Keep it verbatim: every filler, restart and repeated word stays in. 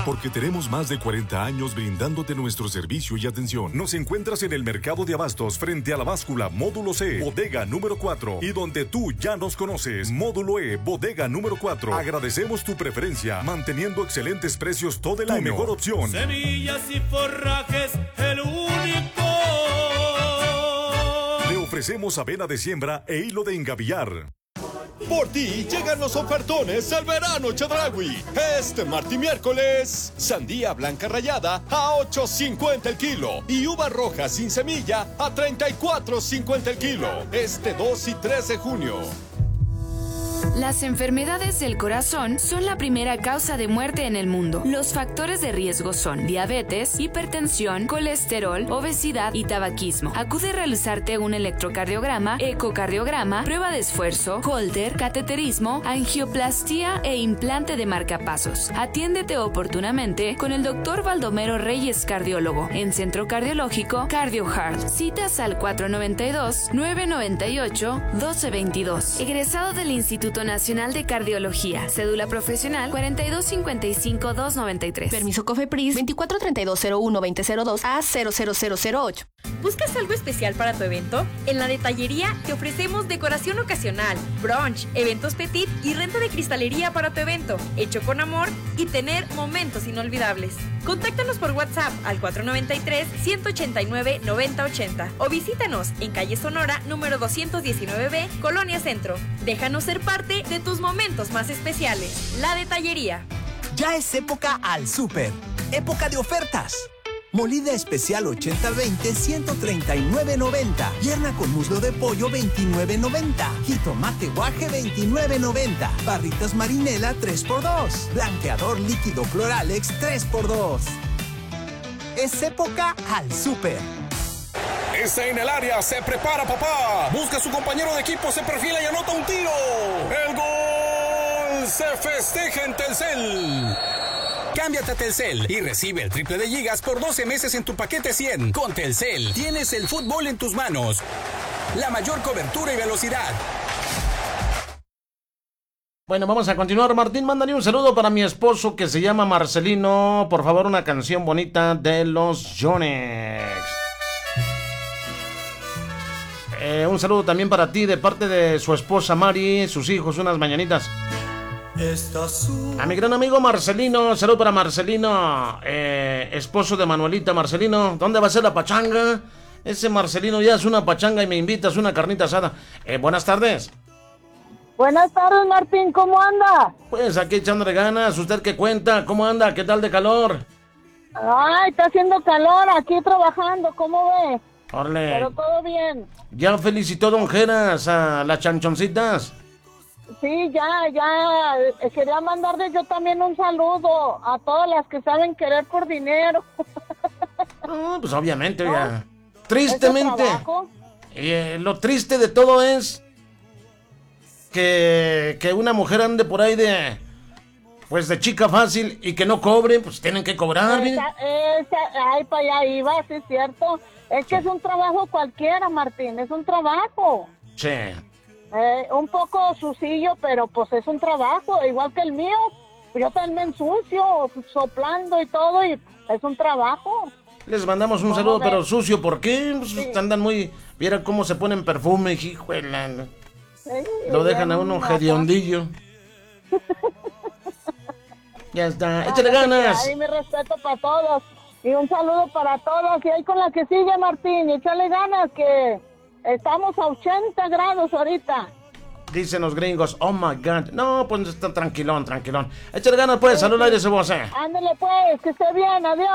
Porque tenemos más de cuarenta años brindándote nuestro servicio y atención. Nos encuentras en el mercado de abastos frente a la báscula Módulo C, bodega número cuatro. Y donde tú ya nos conoces, Módulo E, bodega número cuatro. Agradecemos tu preferencia, manteniendo excelentes precios todo el año. Tu mejor opción. Semillas y forrajes, el único. Le ofrecemos avena de siembra e hilo de engavillar. Por ti llegan los ofertones del verano Chedraui. Este martes y miércoles, sandía blanca rallada a ocho cincuenta el kilo y uva roja sin semilla a treinta y cuatro cincuenta el kilo. Este dos y tres de junio. Las enfermedades del corazón son la primera causa de muerte en el mundo. Los factores de riesgo son diabetes, hipertensión, colesterol, obesidad y tabaquismo. Acude a realizarte un electrocardiograma, ecocardiograma, prueba de esfuerzo, Holter, cateterismo, angioplastía e implante de marcapasos. Atiéndete oportunamente con el doctor Baldomero Reyes, cardiólogo, en Centro Cardiológico CardioHeart. Citas al cuatro nueve dos, nueve nueve ocho, uno dos dos dos. Egresado del Instituto Nacional de Cardiología. Cédula profesional cuarenta y dos cincuenta y cinco, doscientos noventa y tres. Permiso COFEPRIS veinticuatro treinta y dos cero uno veinte cero dos a cero cero cero cero ocho. ¿Buscas algo especial para tu evento? En la Detallería te ofrecemos decoración ocasional, brunch, eventos petit y renta de cristalería para tu evento, hecho con amor y tener momentos inolvidables. Contáctanos por WhatsApp al cuatro nueve tres, uno ocho nueve, nueve cero ocho cero o visítanos en calle Sonora número doscientos diecinueve B, Colonia Centro. Déjanos ser parte de tus momentos más especiales. La Detallería. Ya es época al súper. Época de ofertas. Molida especial ochenta veinte, ciento treinta y nueve noventa. Pierna con muslo de pollo, veintinueve noventa. Jitomate guaje, veintinueve noventa. Barritas marinela, tres por dos. Blanqueador líquido Cloralex, tres por dos. Es época al súper. Está en el área, se prepara papá. Busca a su compañero de equipo, se perfila y anota un tiro. ¡El gol! Se festeja en Telcel. Cámbiate a Telcel y recibe el triple de gigas por doce meses en tu paquete cien. Con Telcel tienes el fútbol en tus manos. La mayor cobertura y velocidad. Bueno, vamos a continuar. Martín, mándale un saludo para mi esposo que se llama Marcelino. Por favor, una canción bonita de los Yonex. Eh, un saludo también para ti de parte de su esposa Mari, sus hijos, unas mañanitas. A mi gran amigo Marcelino, salud para Marcelino, eh, esposo de Manuelita. Marcelino, ¿dónde va a ser la pachanga? Ese Marcelino ya es una pachanga y me invitas una carnita asada. Eh, buenas tardes. Buenas tardes, Martín, ¿cómo anda? Pues aquí echándole ganas. ¿Usted qué cuenta? ¿Cómo anda? ¿Qué tal de calor? Ay, está haciendo calor aquí trabajando, ¿cómo ve? Órale. Pero todo bien. ¿Ya felicitó Don Geras a las chanchoncitas? Sí, ya, ya. Eh, Quería mandarle yo también un saludo a todas las que saben querer por dinero. No, pues obviamente, ¿No? ya. Tristemente. Eh, lo triste de todo es que, que una mujer ande por ahí de, pues de chica fácil y que no cobre, pues tienen que cobrar. Esa, esa, ay, para allá iba, sí es cierto. Es que es un trabajo cualquiera, Martín, es un trabajo. Sí. Eh, un poco sucillo, pero pues es un trabajo, igual que el mío. Yo también me ensucio, soplando y todo, y es un trabajo. Les mandamos un saludo, pero sucio, ¿por qué? Pues sí. Andan muy... Vieran cómo se ponen perfume, hijo de la... Sí, lo dejan a uno hediondillo. Ya está, échale ganas. Ahí mi respeto para todos. Y un saludo para todos. Y ahí con la que sigue, Martín, échale ganas, que estamos a ochenta grados ahorita. Dicen los gringos, oh my God. No, pues está tranquilón, tranquilón. Échale ganas, pues, sí, salud al aire, su voz. Ándale, pues, que esté bien, adiós.